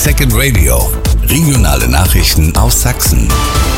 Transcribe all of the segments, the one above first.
Second Radio. Regionale Nachrichten aus Sachsen.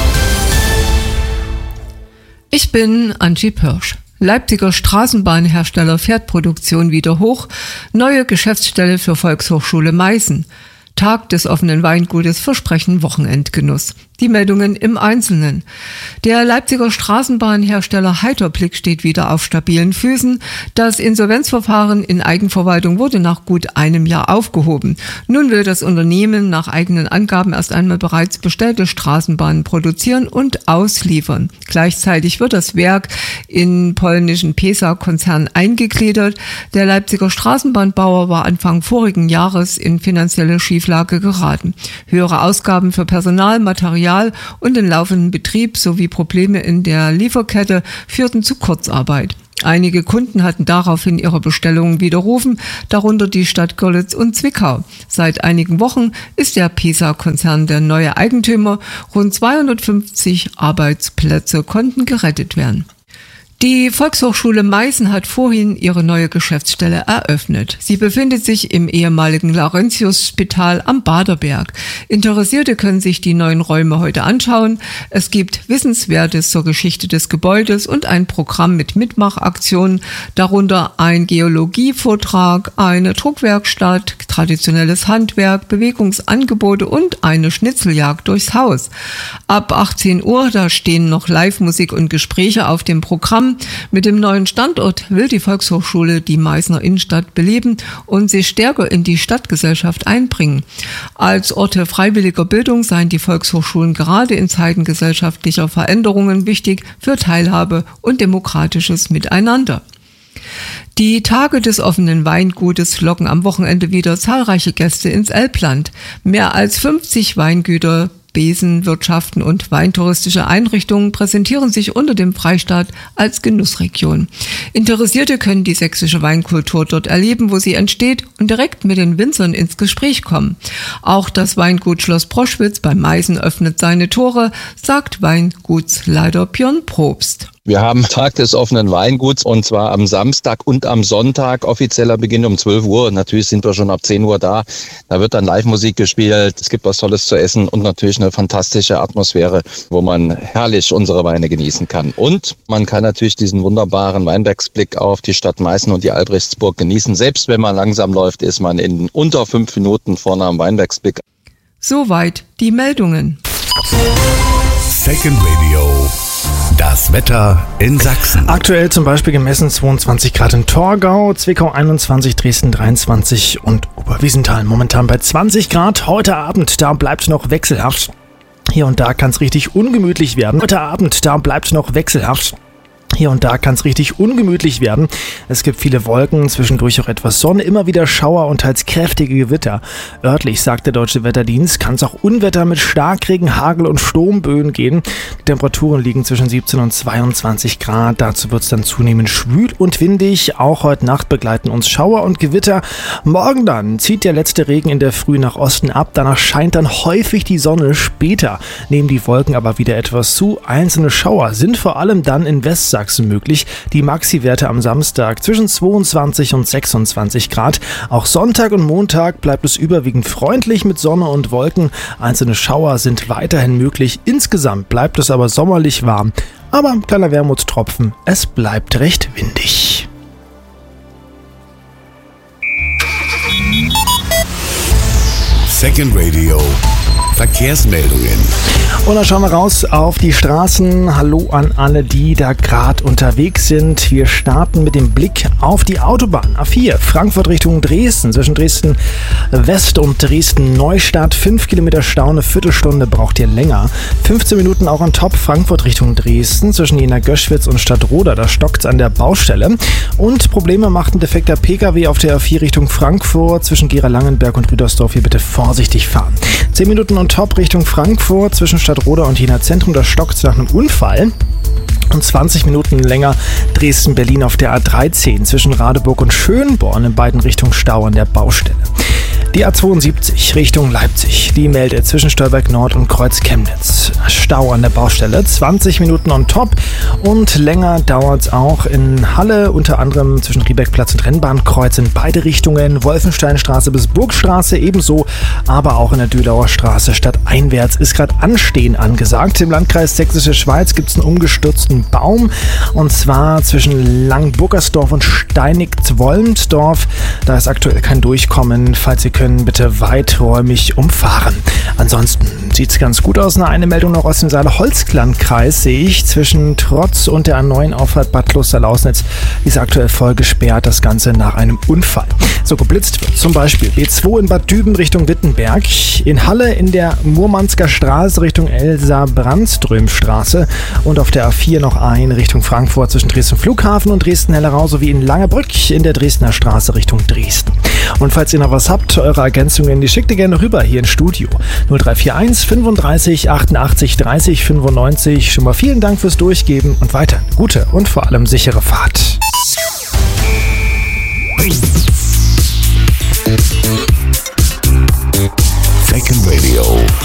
Ich bin Angie Pirsch. Leipziger Straßenbahnhersteller fährt Produktion wieder hoch. Neue Geschäftsstelle für Volkshochschule Meißen. Tag des offenen Weingutes versprechen Wochenendgenuss. Die Meldungen im Einzelnen. Der Leipziger Straßenbahnhersteller Heiterblick steht wieder auf stabilen Füßen. Das Insolvenzverfahren in Eigenverwaltung wurde nach gut einem Jahr aufgehoben. Nun will das Unternehmen nach eigenen Angaben erst einmal bereits bestellte Straßenbahnen produzieren und ausliefern. Gleichzeitig wird das Werk in polnischen PESA-Konzern eingegliedert. Der Leipziger Straßenbahnbauer war Anfang vorigen Jahres in finanzielle Schieflage geraten. Höhere Ausgaben für Personal, Material und den laufenden Betrieb sowie Probleme in der Lieferkette führten zu Kurzarbeit. Einige Kunden hatten daraufhin ihre Bestellungen widerrufen, darunter die Stadt Görlitz und Zwickau. Seit einigen Wochen ist der PESA-Konzern der neue Eigentümer. Rund 250 Arbeitsplätze konnten gerettet werden. Die Volkshochschule Meißen hat vorhin ihre neue Geschäftsstelle eröffnet. Sie befindet sich im ehemaligen Laurentius-Spital am Baderberg. Interessierte können sich die neuen Räume heute anschauen. Es gibt Wissenswertes zur Geschichte des Gebäudes und ein Programm mit Mitmachaktionen, darunter ein Geologievortrag, eine Druckwerkstatt, traditionelles Handwerk, Bewegungsangebote und eine Schnitzeljagd durchs Haus. Ab 18 Uhr, da stehen noch Live-Musik und Gespräche auf dem Programm. Mit dem neuen Standort will die Volkshochschule die Meißner Innenstadt beleben und sich stärker in die Stadtgesellschaft einbringen. Als Orte freiwilliger Bildung seien die Volkshochschulen gerade in Zeiten gesellschaftlicher Veränderungen wichtig für Teilhabe und demokratisches Miteinander. Die Tage des offenen Weingutes locken am Wochenende wieder zahlreiche Gäste ins Elbland. Mehr als 50 Weingüter, Besenwirtschaften und weintouristische Einrichtungen präsentieren sich unter dem Freistaat als Genussregion. Interessierte können die sächsische Weinkultur dort erleben, wo sie entsteht und direkt mit den Winzern ins Gespräch kommen. Auch das Weingut Schloss Proschwitz bei Meißen öffnet seine Tore, sagt Weingutsleiter Björn Probst. Wir haben Tag des offenen Weinguts und zwar am Samstag und am Sonntag. Offizieller Beginn um 12 Uhr. Natürlich sind wir schon ab 10 Uhr da. Da wird dann Live-Musik gespielt. Es gibt was Tolles zu essen und natürlich eine fantastische Atmosphäre, wo man herrlich unsere Weine genießen kann. Und man kann natürlich diesen wunderbaren Weinbergsblick auf die Stadt Meißen und die Albrechtsburg genießen. Selbst wenn man langsam läuft, ist man in unter 5 Minuten vorne am Weinbergsblick. Soweit die Meldungen. Second Radio. Das Wetter in Sachsen. Aktuell zum Beispiel gemessen 22 Grad in Torgau, Zwickau 21, Dresden 23 und Oberwiesenthal momentan bei 20 Grad. Heute Abend, da bleibt noch wechselhaft. Hier und da kann es richtig ungemütlich werden. Heute Abend, da bleibt noch wechselhaft. Hier und da kann es richtig ungemütlich werden. Es gibt viele Wolken, zwischendurch auch etwas Sonne, immer wieder Schauer und teils kräftige Gewitter. Örtlich, sagt der Deutsche Wetterdienst, kann es auch Unwetter mit Starkregen, Hagel und Sturmböen gehen. Die Temperaturen liegen zwischen 17 und 22 Grad. Dazu wird es dann zunehmend schwül und windig. Auch heute Nacht begleiten uns Schauer und Gewitter. Morgen dann zieht der letzte Regen in der Früh nach Osten ab. Danach scheint dann häufig die Sonne. Später nehmen die Wolken aber wieder etwas zu. Einzelne Schauer sind vor allem dann in Westsachsen möglich. Die Maxi-Werte am Samstag zwischen 22 und 26 Grad. Auch Sonntag und Montag bleibt es überwiegend freundlich mit Sonne und Wolken. Einzelne Schauer sind weiterhin möglich. Insgesamt bleibt es aber sommerlich warm. Aber ein kleiner Wermutstropfen, es bleibt recht windig. Second Radio. Verkehrsmeldungen. Und dann schauen wir raus auf die Straßen. Hallo an alle, die da gerade unterwegs sind. Wir starten mit dem Blick auf die Autobahn. A4, Frankfurt Richtung Dresden. Zwischen Dresden West und Dresden Neustadt. 5 Kilometer Stau, eine Viertelstunde braucht ihr länger. 15 Minuten auch on top. Frankfurt Richtung Dresden. Zwischen Jena Göschwitz und Stadtroda. Da stockt es an der Baustelle. Und Probleme macht ein defekter Pkw auf der A4 Richtung Frankfurt. Zwischen Gera-Langenberg und Rüdersdorf. Hier bitte vorsichtig fahren. 10 Minuten on top Richtung Frankfurt. Zwischen Stadtroda und Jena Zentrum, da stockt es nach einem Unfall. Und 20 Minuten länger Dresden-Berlin auf der A13 zwischen Radeburg und Schönborn in beiden Richtungen Stau an der Baustelle. Die A72 Richtung Leipzig, die meldet zwischen Stolberg Nord und Kreuz Chemnitz Stau an der Baustelle, 20 Minuten on top und länger dauert es auch in Halle, unter anderem zwischen Riebeckplatz und Rennbahnkreuz in beide Richtungen, Wolfensteinstraße bis Burgstraße ebenso, aber auch in der Dülauer Straße stadteinwärts ist gerade Anstehen angesagt. Im Landkreis Sächsische Schweiz gibt es einen umgestürzten Baum und zwar zwischen Langburgersdorf und Steinigts-Wollmsdorf. Da ist aktuell kein Durchkommen. Falls Sie können, bitte weiträumig umfahren. Ansonsten sieht es ganz gut aus. Eine Meldung noch aus dem Saale-Holzland-Kreis sehe ich. Zwischen Trotz und der A9 Auffahrt Bad Kloster-Lausnitz ist aktuell voll gesperrt. Das Ganze nach einem Unfall. So geblitzt wird zum Beispiel B2 in Bad Düben Richtung Wittenberg. In Halle in der Murmansker Straße Richtung Elsa-Brandström-Straße. Und auf der A4 noch ein Richtung Frankfurt zwischen Dresden Flughafen und Dresden-Hellerau sowie in Langerbrück in der Dresdner Straße Richtung Dresden. Und falls ihr noch was habt, eure Ergänzungen, die schickt ihr gerne rüber hier ins Studio. 0341 35 88 30 95. Schon mal vielen Dank fürs Durchgeben und weiter gute und vor allem sichere Fahrt. Second Radio.